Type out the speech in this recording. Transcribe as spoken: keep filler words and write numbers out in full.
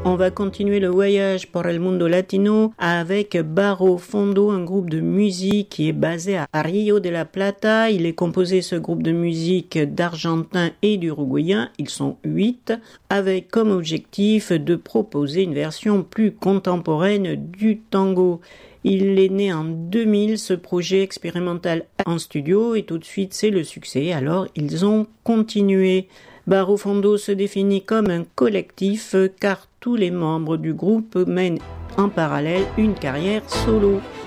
On va continuer le voyage por el mundo latino avec Barro Fondo, un groupe de musique qui est basé à Rio de la Plata. Il est composé, ce groupe de musique, d'Argentins et d'Uruguayens. Ils sont huit, avec comme objectif de proposer une version plus contemporaine du tango. Il est né en deux mille, ce projet expérimental en studio, et tout de suite c'est le succès, alors ils ont continué. Barro Fondo se définit comme un collectif car tous les membres du groupe mènent en parallèle une carrière solo.